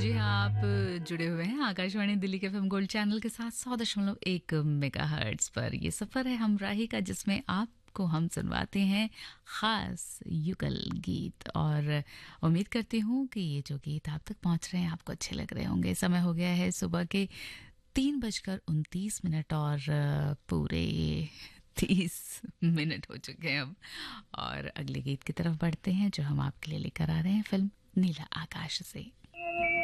जी हाँ, आप जुड़े हुए हैं आकाशवाणी दिल्ली के एफएम गोल्ड चैनल के साथ 100.1 मेगाहर्ट्ज़ पर। ये सफ़र है हमराही का, जिसमें आपको हम सुनवाते हैं ख़ास युगल गीत। और उम्मीद करती हूँ कि ये जो गीत आप तक पहुँच रहे हैं आपको अच्छे लग रहे होंगे। समय हो गया है सुबह के 3:29 और पूरे 30 मिनट हो चुके हैं अब। और अगले गीत की तरफ बढ़ते हैं जो हम आपके लिए लेकर आ रहे हैं फिल्म नीला आकाश से।